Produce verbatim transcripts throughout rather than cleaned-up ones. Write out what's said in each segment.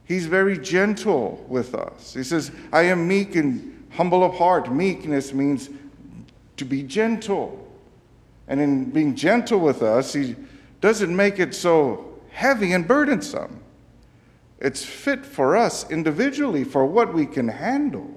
He's very gentle with us. He says, I am meek and humble of heart. Meekness means to be gentle. And in being gentle with us, he doesn't make it so heavy and burdensome. It's fit for us individually, for what we can handle.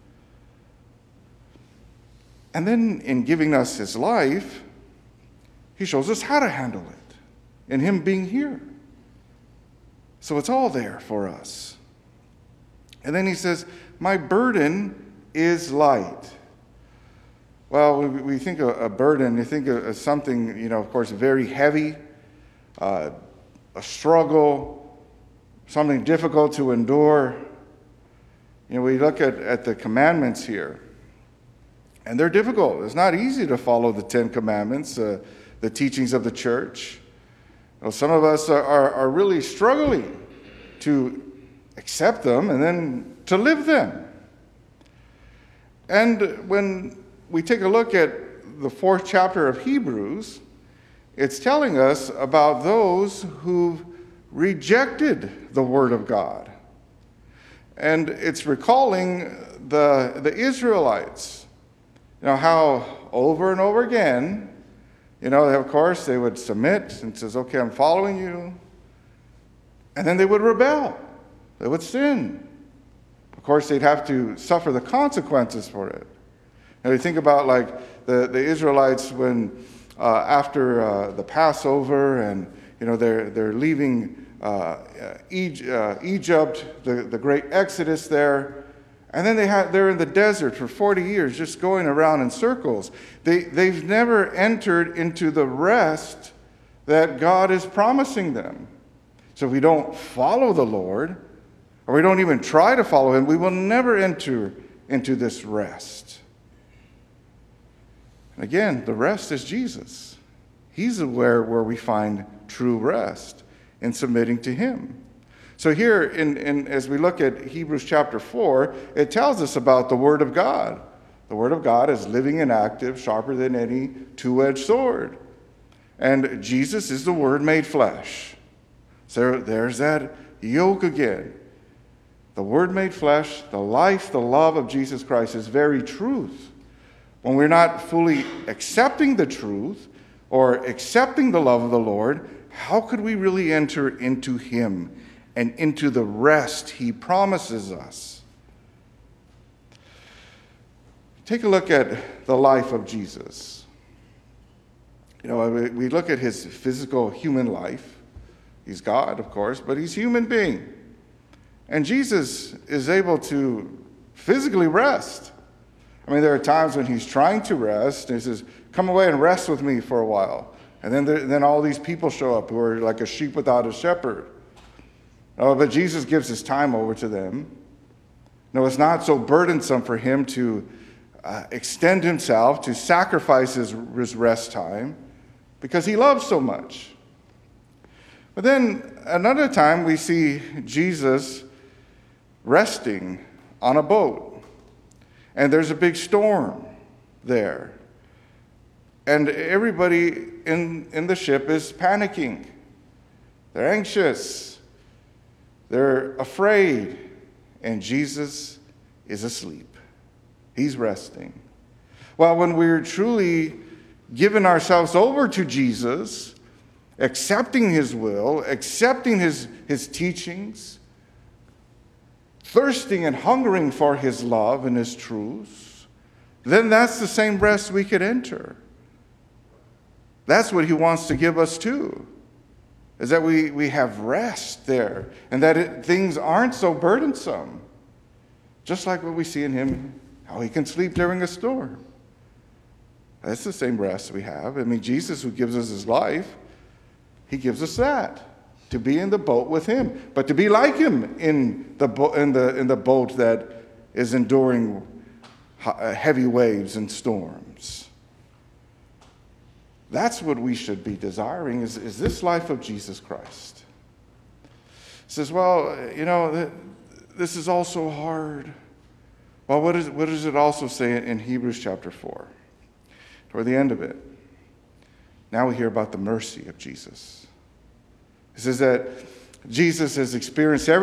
And then in giving us his life, he shows us how to handle it in him being here. So it's all there for us. And then he says, my burden is light. Well, we, we think of a burden, you think of something, you know, of course, very heavy, uh, a struggle, something difficult to endure. You know, we look at, at the commandments here, and they're difficult. It's not easy to follow the Ten Commandments, uh, the teachings of the church. You know, some of us are, are, are really struggling to accept them and then to live them. And when we take a look at the fourth chapter of Hebrews, it's telling us about those who've rejected the Word of God. And it's recalling the, the Israelites. You know, how over and over again, you know, of course, they would submit and says, okay, I'm following you. And then they would rebel. They would sin. Of course, they'd have to suffer the consequences for it. And we think about like the, the Israelites when uh, after uh, the Passover and, you know, they're, they're leaving uh, Egypt, the, the great Exodus there. And then they had, they're in the desert for forty years, just going around in circles. They, they've never entered into the rest that God is promising them. So if we don't follow the Lord, or we don't even try to follow him, we will never enter into this rest. And again, the rest is Jesus. He's where, where we find true rest, in submitting to him. So here, in, in, as we look at Hebrews chapter four, it tells us about the Word of God. The Word of God is living and active, sharper than any two-edged sword. And Jesus is the Word made flesh. So there's that yoke again. The Word made flesh, the life, the love of Jesus Christ is very truth. When we're not fully accepting the truth or accepting the love of the Lord, how could we really enter into him and into the rest he promises us? Take a look at the life of Jesus. You know, we look at his physical human life. He's God, of course, but he's a human being. And Jesus is able to physically rest. I mean, there are times when he's trying to rest, and he says, come away and rest with me for a while. And then, there, then all these people show up who are like a sheep without a shepherd. Oh, but Jesus gives his time over to them. No, it's not so burdensome for him to uh, extend himself, to sacrifice his, his rest time, because he loves so much. But then another time we see Jesus resting on a boat. And there's a big storm there. And everybody in, in the ship is panicking. They're anxious. They're afraid. And Jesus is asleep. He's resting. Well, when we're truly giving ourselves over to Jesus, accepting his will, accepting his, his teachings, thirsting and hungering for his love and his truths, then that's the same rest we could enter. That's what he wants to give us too, is that we, we have rest there, and that it, things aren't so burdensome. Just like what we see in him, how he can sleep during a storm. That's the same rest we have. I mean, Jesus, who gives us his life, he gives us that, to be in the boat with him, but to be like him in the bo- in the in the boat that is enduring heavy waves and storms. That's what we should be desiring, is, is this life of Jesus Christ. He says, well, you know, this is also hard. Well, what, is, what does it also say in Hebrews chapter four? Toward the end of it, now we hear about the mercy of Jesus. It says that Jesus has experienced everything.